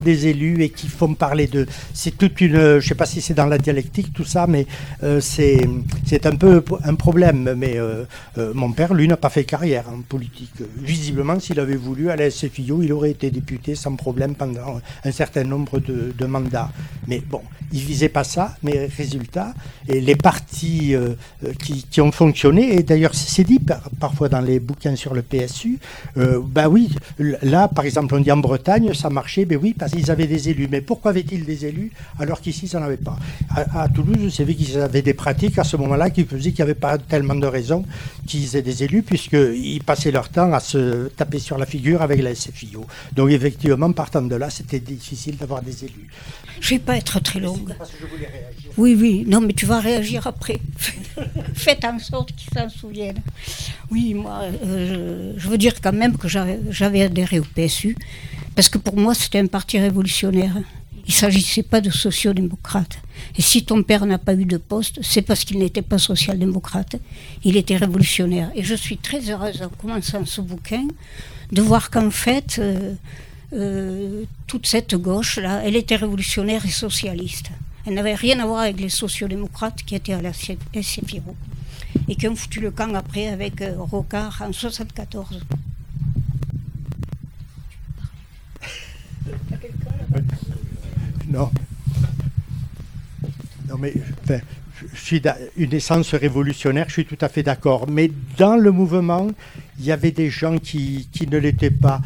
des élus et qui font parler d'eux. C'est toute une... je ne sais pas si c'est dans la dialectique tout ça, mais c'est un peu un problème. Mais mon père, lui, n'a pas fait carrière en politique. Visiblement, s'il avait voulu, à la SFIO, il aurait été député sans problème pendant un certain nombre de mandats. Mais bon, il ne visait pas ça, mais résultat, et les partis qui ont fonctionné, et d'ailleurs c'est dit parfois dans les bouquins sur le PSU, oui, là, par exemple, on dit en Bretagne, ça marchait, ben oui, parce qu'ils avaient des élus. Mais pourquoi avaient-ils des élus alors qu'ici, ça n'en avait pas? À Toulouse, je savais qu'ils avaient des pratiques à ce moment-là qui faisaient qu'il n'y avait pas tellement de raisons qu'ils aient des élus, puisqu'ils passaient leur temps à se taper sur la figure avec la SFIO. Donc effectivement, partant de là, c'était difficile d'avoir des élus. Je ne vais pas être très longue. Parce que je voulais réagir. Oui, non, mais tu vas réagir après. Faites en sorte qu'ils s'en souviennent. Oui, moi, je veux dire quand même que j'avais adhéré au PSU, parce que pour moi, c'était un parti révolutionnaire. Il ne s'agissait pas de sociodémocrate. Et si ton père n'a pas eu de poste, c'est parce qu'il n'était pas social-démocrate. Il était révolutionnaire. Et je suis très heureuse, en commençant ce bouquin, de voir qu'en fait, toute cette gauche-là, elle était révolutionnaire et socialiste. Elle n'avait rien à voir avec les sociodémocrates qui étaient à la SFIO. Et qui ont foutu le camp après avec Rocard en 1974. Non, mais enfin, je suis une essence révolutionnaire, je suis tout à fait d'accord. Mais dans le mouvement, il y avait des gens qui ne l'étaient pas.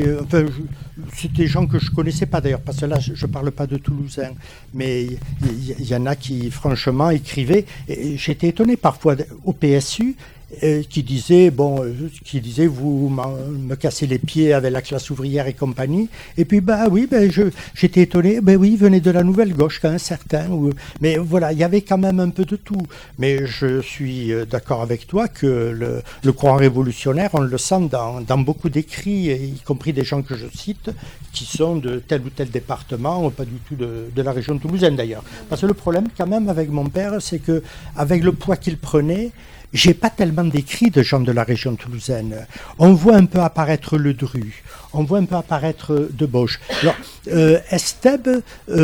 C'est des gens que je ne connaissais pas d'ailleurs, parce que là, je ne parle pas de Toulousains. Mais il y en a qui, franchement, écrivaient. Et j'étais étonné parfois au PSU. Qui disait vous me cassez les pieds avec la classe ouvrière et compagnie, et puis j'étais étonné, oui, venez de la nouvelle gauche quand même certains, mais voilà, il y avait quand même un peu de tout. Mais je suis d'accord avec toi que le courant révolutionnaire, on le sent dans beaucoup d'écrits, y compris des gens que je cite qui sont de tel ou tel département, pas du tout de la région toulousaine d'ailleurs, parce que le problème quand même avec mon père, c'est que avec le poids qu'il prenait, j'ai pas tellement d'écrits de gens de la région toulousaine. On voit un peu apparaître Le Dru, on voit un peu apparaître Debauche. Alors, Estève,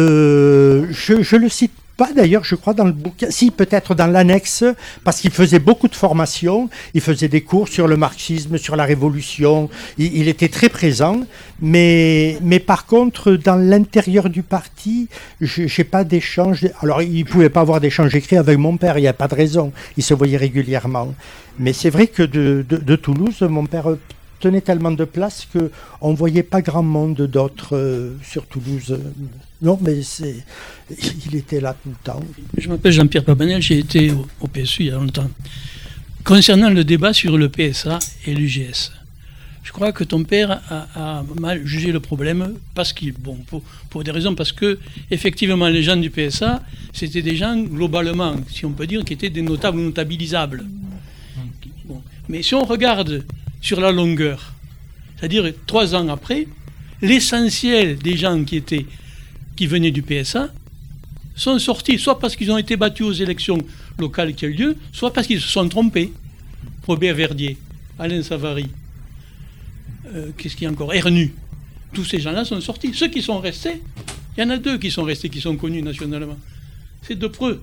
je le cite pas d'ailleurs, je crois, dans le bouquin, si peut-être dans l'annexe, parce qu'il faisait beaucoup de formations, il faisait des cours sur le marxisme, sur la révolution, il était très présent, mais par contre, dans l'intérieur du parti, j'ai pas d'échange, alors il pouvait pas avoir d'échange écrit avec mon père, il n'y a pas de raison, il se voyait régulièrement, mais c'est vrai que de Toulouse, mon père tenait tellement de place qu'on ne voyait pas grand monde d'autres sur Toulouse. Non, mais il était là tout le temps. Je m'appelle Jean-Pierre Pabanel, j'ai été au PSU il y a longtemps. Concernant le débat sur le PSA et l'UGS, je crois que ton père a mal jugé le problème parce qu'il, pour des raisons, parce que effectivement les gens du PSA, c'était des gens globalement, si on peut dire, qui étaient des notables ou notabilisables. Bon. Mais si on regarde sur la longueur, c'est-à-dire 3 ans après, l'essentiel des gens qui venaient du PSA sont sortis, soit parce qu'ils ont été battus aux élections locales qui ont eu lieu, soit parce qu'ils se sont trompés. Robert Verdier, Alain Savary, qu'est-ce qu'il y a encore, Ernu. Tous ces gens-là sont sortis. Ceux qui sont restés, il y en a 2 qui sont restés, qui sont connus nationalement. C'est Depreux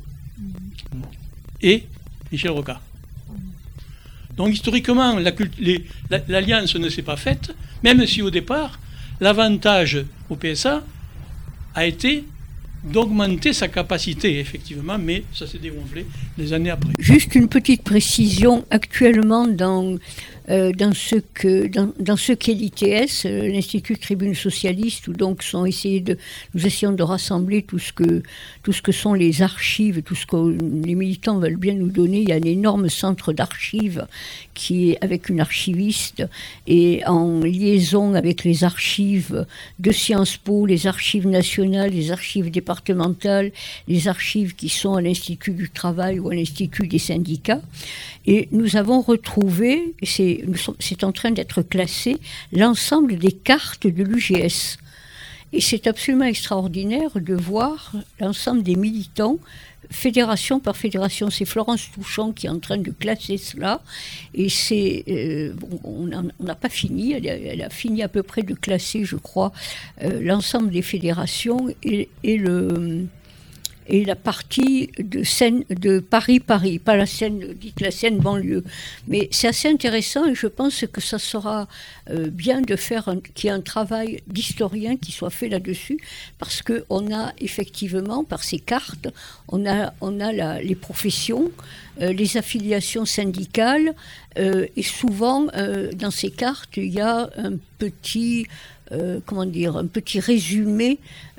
et Michel Rocard. Donc historiquement, l'alliance ne s'est pas faite, même si au départ, l'avantage au PSA a été d'augmenter sa capacité, effectivement, mais ça s'est dégonflé les années après. Juste une petite précision, actuellement dans ce qu'est l'ITS, l'Institut Tribune Socialiste, où donc nous essayons de rassembler tout ce que sont les archives, tout ce que les militants veulent bien nous donner. Il y a un énorme centre d'archives qui est avec une archiviste et en liaison avec les archives de Sciences Po, les archives nationales, les archives départementales, les archives qui sont à l'Institut du Travail ou à l'Institut des syndicats. Et nous avons retrouvé, c'est en train d'être classé, l'ensemble des cartes de l'UGS. Et c'est absolument extraordinaire de voir l'ensemble des militants, fédération par fédération. C'est Florence Touchon qui est en train de classer cela. Et on n'a pas fini. Elle a fini à peu près de classer, je crois, l'ensemble des fédérations et la partie de Paris, pas la Seine banlieue. Mais c'est assez intéressant et je pense que ça sera bien de faire qu'il y ait un travail d'historien qui soit fait là-dessus, parce qu'on a effectivement, par ces cartes, on a les professions, les affiliations syndicales, et souvent, dans ces cartes, il y a un petit résumé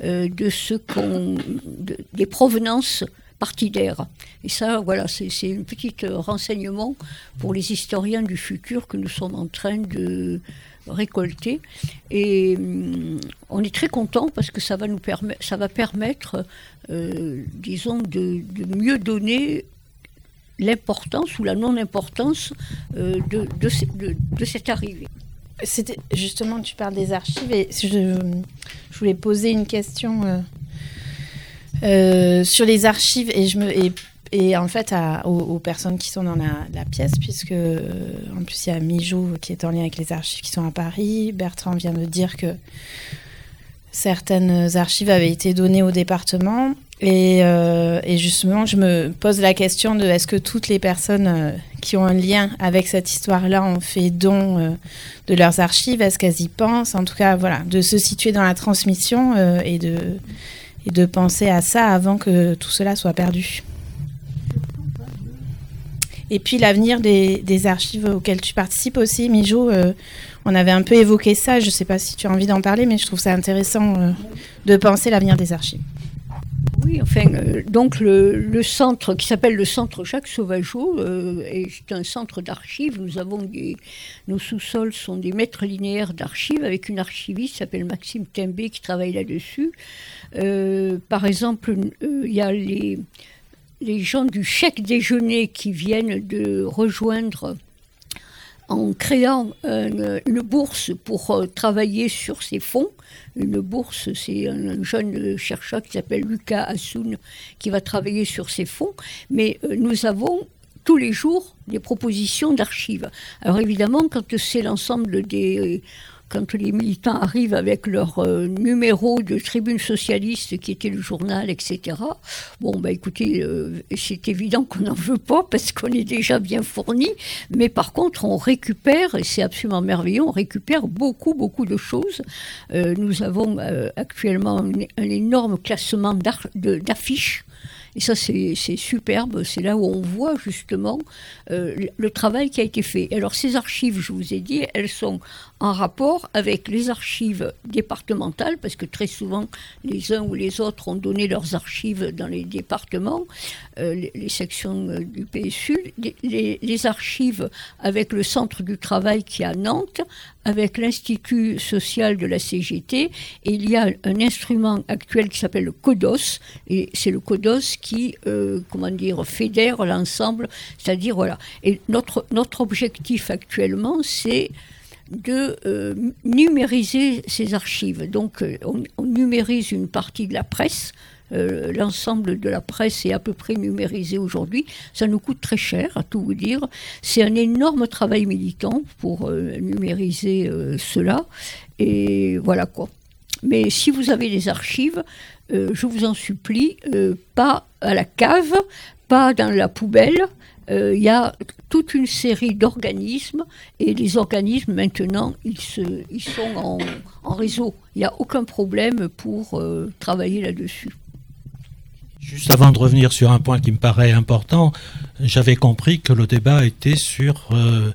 des provenances partidaires. Et ça, voilà, c'est une petite renseignement pour les historiens du futur que nous sommes en train de récolter. Et on est très content parce que ça va permettre, disons, de mieux donner l'importance ou la non-importance de cette arrivée. C'était justement, tu parles des archives et je voulais poser une question sur les archives et en fait aux personnes qui sont dans la pièce, puisque en plus il y a Mijou qui est en lien avec les archives qui sont à Paris. Bertrand vient de dire que certaines archives avaient été données au département et justement je me pose la question de est-ce que toutes les personnes qui ont un lien avec cette histoire-là ont fait don de leurs archives, est-ce qu'elles y pensent, en tout cas voilà, de se situer dans la transmission et de penser à ça avant que tout cela soit perdu. Et puis l'avenir des archives auxquelles tu participes aussi, Mijou, on avait un peu évoqué ça, je ne sais pas si tu as envie d'en parler, mais je trouve ça intéressant de penser l'avenir des archives. Oui, enfin, donc le centre qui s'appelle le centre Jacques Sauvageau est un centre d'archives. Nous avons nos sous-sols sont des mètres linéaires d'archives avec une archiviste qui s'appelle Maxime Timbé qui travaille là-dessus. Par exemple, il y a les gens du chèque déjeuner qui viennent de rejoindre en créant une bourse pour travailler sur ces fonds. Une bourse, c'est un jeune chercheur qui s'appelle Lucas Assoun qui va travailler sur ces fonds. Mais nous avons tous les jours des propositions d'archives. Alors évidemment, quand c'est l'ensemble quand les militants arrivent avec leur numéro de Tribune socialiste qui était le journal, etc. Bon, bah écoutez, c'est évident qu'on n'en veut pas parce qu'on est déjà bien fourni. Mais par contre, on récupère, et c'est absolument merveilleux, on récupère beaucoup, beaucoup de choses. Nous avons actuellement un énorme classement d'affiches. Et ça, c'est superbe. C'est là où on voit justement le travail qui a été fait. Alors, ces archives, je vous ai dit, elles sont en rapport avec les archives départementales, parce que très souvent, les uns ou les autres ont donné leurs archives dans les départements, les sections du PSU, les archives avec le Centre du Travail qui est à Nantes, avec l'Institut social de la CGT, et il y a un instrument actuel qui s'appelle le CODOS, et c'est le CODOS qui, fédère l'ensemble, c'est-à-dire, voilà. Et notre objectif actuellement, c'est de numériser ces archives. Donc, on numérise une partie de la presse. L'ensemble de la presse est à peu près numérisé aujourd'hui. Ça nous coûte très cher, à tout vous dire. C'est un énorme travail militant pour numériser cela. Et voilà quoi. Mais si vous avez des archives, je vous en supplie, pas à la cave, pas dans la poubelle. Il y a toute une série d'organismes et les organismes maintenant ils sont en réseau. Il n'y a aucun problème pour travailler là-dessus. Juste avant de revenir sur un point qui me paraît important, j'avais compris que le débat était sur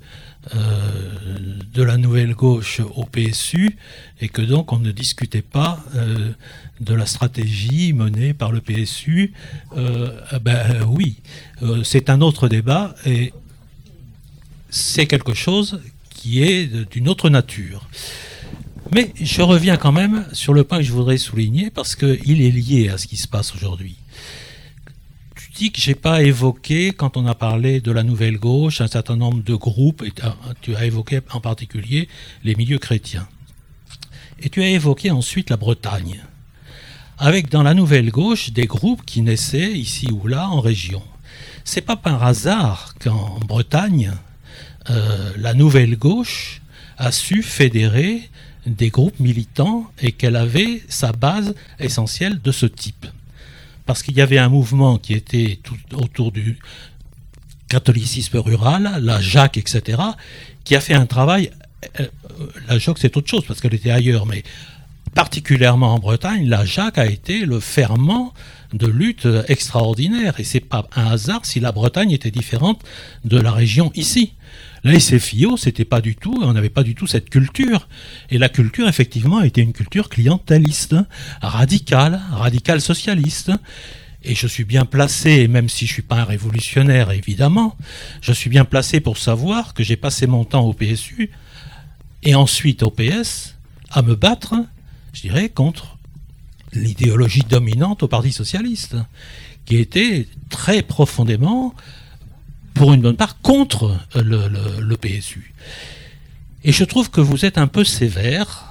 de la nouvelle gauche au PSU et que donc on ne discutait pas de la stratégie menée par le PSU. Oui, c'est un autre débat et c'est quelque chose qui est d'une autre nature. Mais je reviens quand même sur le point que je voudrais souligner parce qu'il est lié à ce qui se passe aujourd'hui. Tu dis que je n'ai pas évoqué, quand on a parlé de la nouvelle gauche, un certain nombre de groupes, et tu as évoqué en particulier les milieux chrétiens. Et tu as évoqué ensuite la Bretagne, avec dans la nouvelle gauche des groupes qui naissaient ici ou là en région. C'est pas par hasard qu'en Bretagne, la nouvelle gauche a su fédérer des groupes militants et qu'elle avait sa base essentielle de ce type. Parce qu'il y avait un mouvement qui était tout autour du catholicisme rural, la JAC, etc., qui a fait un travail. La JAC, c'est autre chose parce qu'elle était ailleurs, mais particulièrement en Bretagne, la JAC a été le ferment de lutte extraordinaire. Et c'est pas un hasard si la Bretagne était différente de la région ici. La SFIO, c'était pas du tout, on n'avait pas du tout cette culture. Et la culture, effectivement, était une culture clientéliste, radicale socialiste. Et je suis bien placé, même si je suis pas un révolutionnaire, évidemment, je suis bien placé pour savoir que j'ai passé mon temps au PSU et ensuite au PS à me battre, je dirais, contre l'idéologie dominante au Parti socialiste, qui était très profondément, pour une bonne part, contre le PSU. Et je trouve que vous êtes un peu sévère,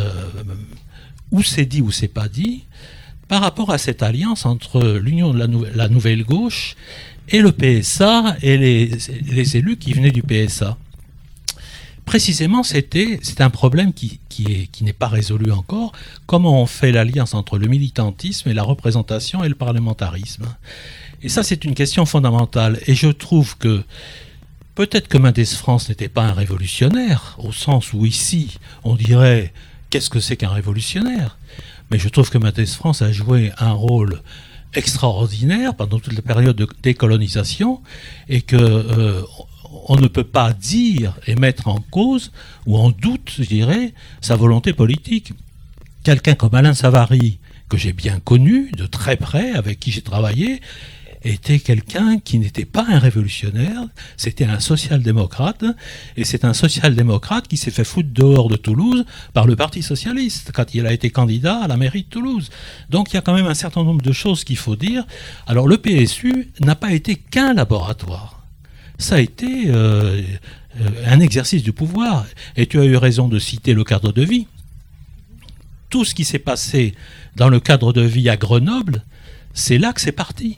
ou c'est dit ou c'est pas dit, par rapport à cette alliance entre l'Union de la Nouvelle Gauche et le PSA et les élus qui venaient du PSA. Précisément, c'est un problème qui n'est pas résolu encore. Comment on fait l'alliance entre le militantisme et la représentation et le parlementarisme? Et ça, c'est une question fondamentale. Et je trouve que peut-être que Mendès France n'était pas un révolutionnaire, au sens où ici, on dirait qu'est-ce que c'est qu'un révolutionnaire? Mais je trouve que Mendès France a joué un rôle extraordinaire pendant toute la période de décolonisation et que on ne peut pas dire et mettre en cause ou en doute, je dirais, sa volonté politique. Quelqu'un comme Alain Savary, que j'ai bien connu de très près, avec qui j'ai travaillé, était quelqu'un qui n'était pas un révolutionnaire, c'était un social-démocrate, et c'est un social-démocrate qui s'est fait foutre dehors de Toulouse par le Parti socialiste, quand il a été candidat à la mairie de Toulouse. Donc il y a quand même un certain nombre de choses qu'il faut dire. Alors le PSU n'a pas été qu'un laboratoire. Ça a été un exercice du pouvoir. Et tu as eu raison de citer le cadre de vie. Tout ce qui s'est passé dans le cadre de vie à Grenoble, c'est là que c'est parti.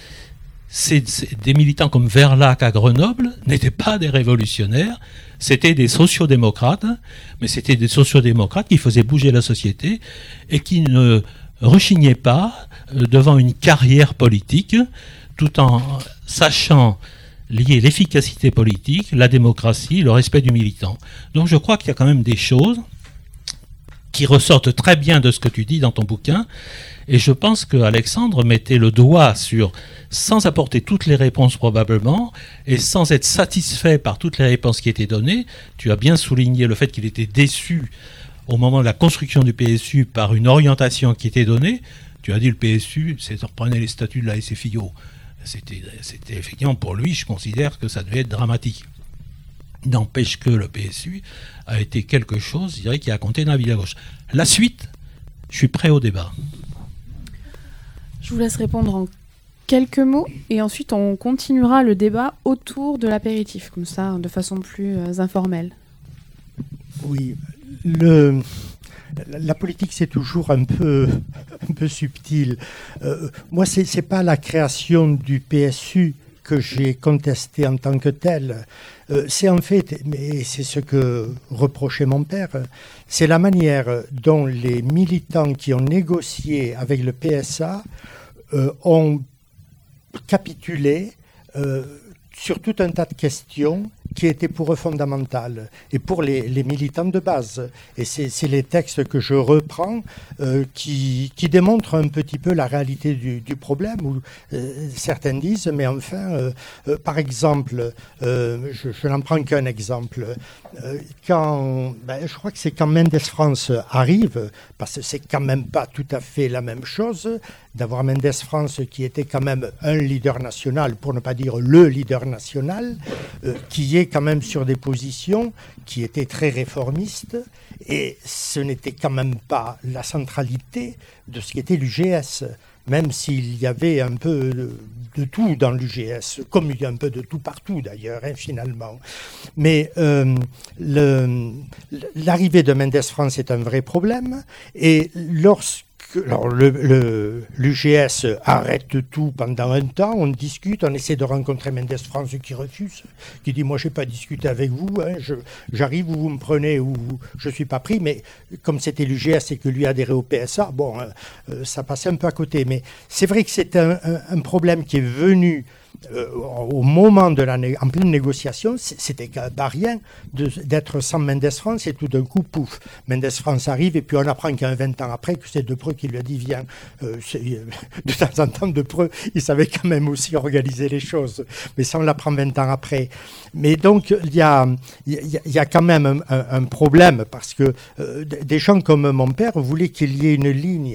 Des militants comme Verlac à Grenoble n'étaient pas des révolutionnaires, c'était des sociodémocrates, mais c'était des sociodémocrates qui faisaient bouger la société et qui ne rechignaient pas devant une carrière politique, tout en sachant lier l'efficacité politique, la démocratie, le respect du militant. Donc je crois qu'il y a quand même des choses qui ressortent très bien de ce que tu dis dans ton bouquin, et je pense qu'Alexandre mettait le doigt sur, sans apporter toutes les réponses probablement, et sans être satisfait par toutes les réponses qui étaient données. Tu as bien souligné le fait qu'il était déçu au moment de la construction du PSU par une orientation qui était donnée. Tu as dit le PSU, c'est reprenait les statuts de la SFIO. C'était effectivement pour lui, je considère que ça devait être dramatique. N'empêche que le PSU a été quelque chose, je dirais, qui a compté dans la vie à gauche. La suite, je suis prêt au débat. Je vous laisse répondre en quelques mots et ensuite on continuera le débat autour de l'apéritif, comme ça, de façon plus informelle. Oui, la politique, c'est toujours un peu subtil. Moi, c'est pas la création du PSU que j'ai contesté en tant que tel. C'est en fait, mais c'est ce que reprochait mon père, c'est la manière dont les militants qui ont négocié avec le PSA ont capitulé sur tout un tas de questions qui étaient pour eux fondamentales et pour les militants de base. Et c'est les textes que je reprends qui démontrent un petit peu la réalité du problème, où certains disent, mais enfin, par exemple, je n'en prends qu'un exemple, je crois que c'est quand Mendès France arrive, parce que c'est quand même pas tout à fait la même chose, d'avoir Mendès France qui était quand même un leader national, pour ne pas dire le leader national, qui est était quand même sur des positions qui étaient très réformistes, et ce n'était quand même pas la centralité de ce qu'était l'UGS, même s'il y avait un peu de tout dans l'UGS, comme il y a un peu de tout partout d'ailleurs, finalement. Mais l'arrivée de Mendes France est un vrai problème, et alors l'UGS arrête tout pendant un temps, on discute, on essaie de rencontrer Mendes France qui refuse, qui dit « moi je n'ai pas discuté avec vous, j'arrive où vous me prenez ou je ne suis pas pris », mais comme c'était l'UGS et que lui adhérait au PSA, bon, ça passait un peu à côté. Mais c'est vrai que c'est un problème qui est venu au moment en pleine négociation. C'était pas rien d'être sans Mendes France, et tout d'un coup, pouf, Mendes France arrive, et puis on apprend qu'un 20 ans après, que c'est Depreux qui lui a dit viens. De temps en temps, Depreux, il savait quand même aussi organiser les choses, mais ça on l'apprend 20 ans après. Mais donc il y a quand même un problème, parce que des gens comme mon père voulaient qu'il y ait une ligne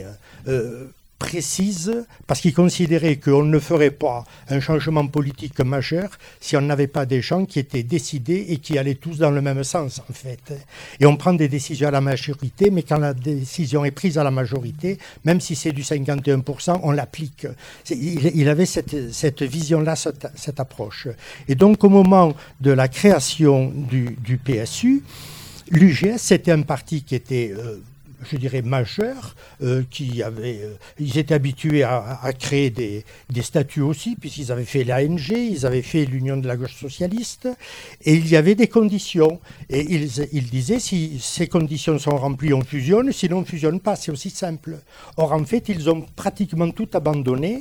précise, parce qu'ils considéraient qu'on ne ferait pas un changement politique majeur si on n'avait pas des gens qui étaient décidés et qui allaient tous dans le même sens, en fait. Et on prend des décisions à la majorité, mais quand la décision est prise à la majorité, même si c'est du 51%, on l'applique. Il avait cette vision-là, cette approche. Et donc, au moment de la création du PSU, l'UGS, c'était un parti qui était je dirais majeurs, ils étaient habitués à créer des statuts aussi, puisqu'ils avaient fait l'ANG, ils avaient fait l'Union de la gauche socialiste, et il y avait des conditions. Et ils disaient, si ces conditions sont remplies, on fusionne, sinon on ne fusionne pas, c'est aussi simple. Or, en fait, ils ont pratiquement tout abandonné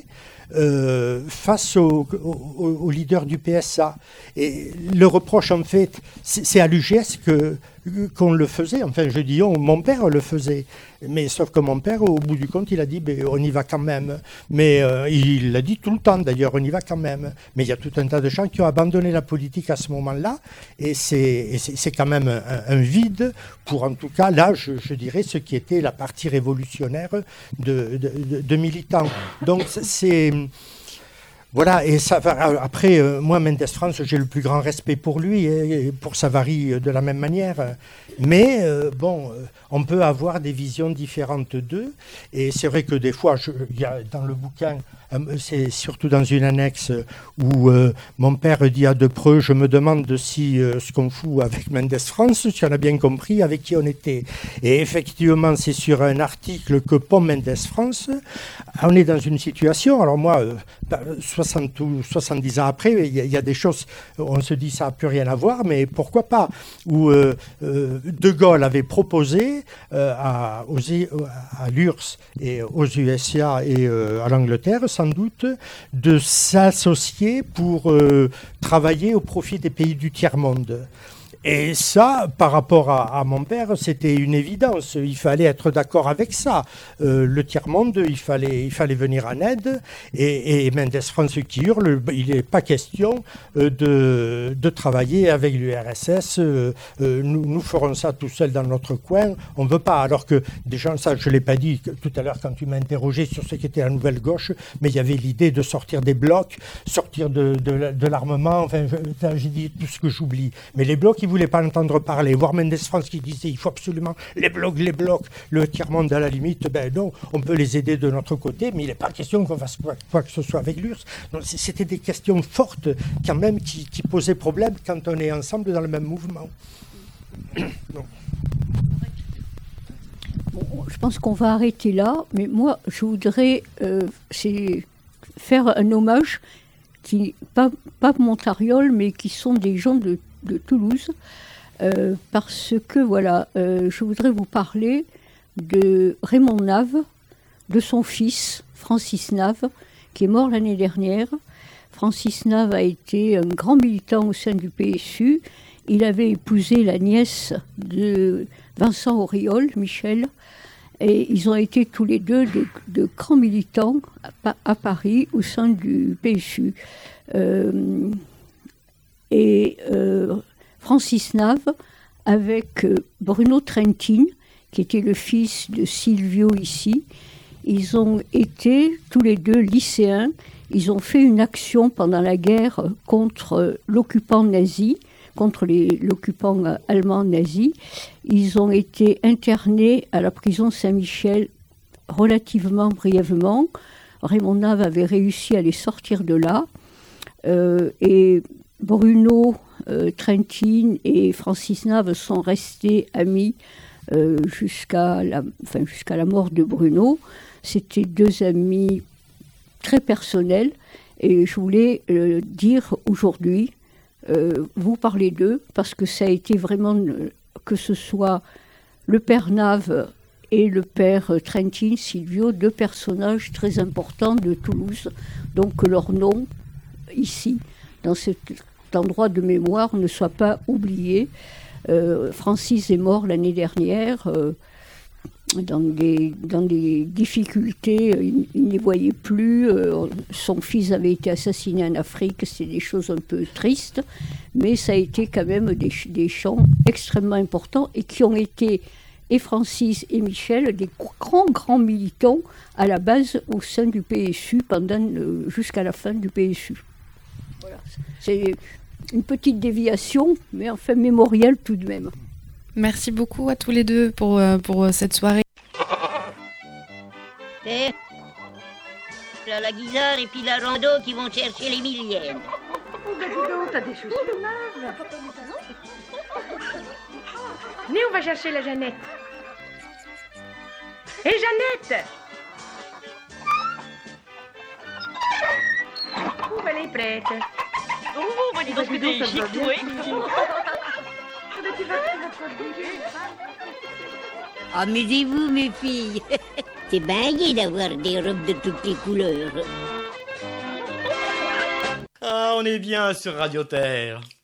face au leader du PSA. Et le reproche, en fait, c'est à l'UGS qu'on le faisait. Enfin, je dis mon père le faisait. Mais sauf que mon père, au bout du compte, il a dit on y va quand même. Mais il l'a dit tout le temps, d'ailleurs, on y va quand même. Mais il y a tout un tas de gens qui ont abandonné la politique à ce moment-là. Et c'est quand même un vide pour, en tout cas, là, je dirais, ce qui était la partie révolutionnaire de militants. Donc, c'est... Voilà, et après, moi, Mendes France, j'ai le plus grand respect pour lui, et pour Savary de la même manière. Mais, on peut avoir des visions différentes d'eux. Et c'est vrai que des fois, il y a dans le bouquin, c'est surtout dans une annexe où mon père dit à Depreux, je me demande si ce qu'on fout avec Mendes France, si on a bien compris avec qui on était. Et effectivement, c'est sur un article que pond Mendes France. On est dans une situation, alors moi, 60 ou 70 ans après, il y a des choses, on se dit ça n'a plus rien à voir, mais pourquoi pas, où De Gaulle avait proposé à l'URSS et aux USA et à l'Angleterre, sans doute, de s'associer pour travailler au profit des pays du tiers-monde. Et ça, par rapport à mon père, c'était une évidence. Il fallait être d'accord avec ça. Le tiers-monde, il fallait venir en aide. Et Mendes France qui hurle, il n'est pas question de travailler avec l'URSS. Nous ferons ça tout seuls dans notre coin. On ne veut pas. Alors que des gens, ça je ne l'ai pas dit tout à l'heure quand tu m'as interrogé sur ce qu'était la nouvelle gauche, mais il y avait l'idée de sortir des blocs, sortir de l'armement. Enfin, j'ai dit tout ce que j'oublie. Mais les blocs, ils ne voulaient pas entendre parler. Voir Mendes France qui disait il faut absolument les blocs, le tiers-monde à la limite, non, on peut les aider de notre côté, mais il n'est pas question qu'on fasse quoi que ce soit avec l'URSS. Donc c'était des questions fortes quand même qui posaient problème quand on est ensemble dans le même mouvement. Bon, je pense qu'on va arrêter là, mais moi je voudrais faire un hommage pas Montariol, mais qui sont des gens de Toulouse, parce que voilà, je voudrais vous parler de Raymond Nave, de son fils Francis Nave, qui est mort l'année dernière. Francis Nave a été un grand militant au sein du PSU. Il avait épousé la nièce de Vincent Auriol, Michel, et ils ont été tous les deux de grands militants à Paris au sein du PSU. Francis Nave, avec Bruno Trentin, qui était le fils de Silvio ici, ils ont été tous les deux lycéens. Ils ont fait une action pendant la guerre contre l'occupant nazi, contre l'occupant allemand nazi. Ils ont été internés à la prison Saint-Michel relativement brièvement. Raymond Nave avait réussi à les sortir de là. Et Bruno Trentin et Francis Nave sont restés amis jusqu'à la mort de Bruno. C'était deux amis très personnels. Et je voulais dire aujourd'hui, vous parlez d'eux, parce que ça a été vraiment, que ce soit le père Nave et le père Trentin, Silvio, deux personnages très importants de Toulouse. Donc que leur nom, ici, dans cet endroit de mémoire, ne soit pas oublié. Francis est mort l'année dernière. Dans des difficultés, il ne les voyait plus. Son fils avait été assassiné en Afrique, c'est des choses un peu tristes, mais ça a été quand même des chants extrêmement importants et qui ont été, et Francis et Michel, des grands militants à la base au sein du PSU jusqu'à la fin du PSU. Voilà. C'est une petite déviation, mais enfin mémorielle tout de même. Merci beaucoup à tous les deux pour cette soirée. Là, la Guisard et puis la Rando qui vont chercher les millièmes. Oh, bah dis donc, t'as des chaussures neuves. Venez, on va chercher la Jeannette. Hé, Jeannette! Oh, bah, elle est prête. Oh, bah dis donc, que t'es chic, oui. Amusez-vous, mes filles. C'est bien gai d'avoir des robes de toutes les couleurs. Ah, on est bien sur Radio Terre.